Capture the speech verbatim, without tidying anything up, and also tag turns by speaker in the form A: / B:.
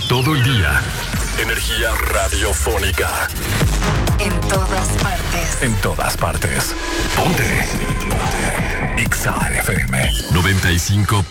A: Todo el día. Energía radiofónica.
B: En todas partes.
A: En todas partes. Ponte. Ponte. Exa F M noventa y cinco